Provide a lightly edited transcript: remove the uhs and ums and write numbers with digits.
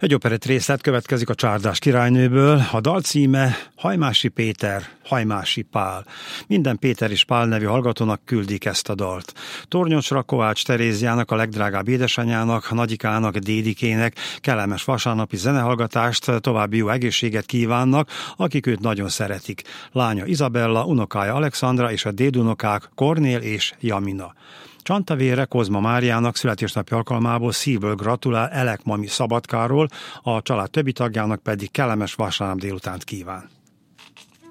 Egy operett részlet következik a Csárdás királynőből. A dal címe Hajmási Péter, Hajmási Pál. Minden Péter és Pál nevű hallgatónak küldik ezt a dalt. Tornyocsra Kovács Teréziának, a legdrágább édesanyjának, nagyikának, dédikének kellemes vasárnapi zenehallgatást, további jó egészséget kívánnak, akik őt nagyon szeretik. Lánya Izabella, unokája Alexandra és a dédunokák Kornél és Jamina. Csantavére Kozma Máriának születésnapi alkalmából szívből gratulál Elek mami Szabadkáról, a család többi tagjának pedig kellemes vasárnap délutánt kíván.